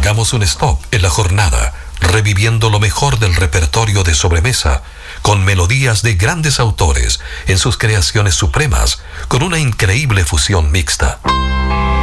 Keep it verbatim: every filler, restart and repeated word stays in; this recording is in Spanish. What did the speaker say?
Hagamos un stop en la jornada, reviviendo lo mejor del repertorio de sobremesa, con melodías de grandes autores en sus creaciones supremas, con una increíble fusión mixta.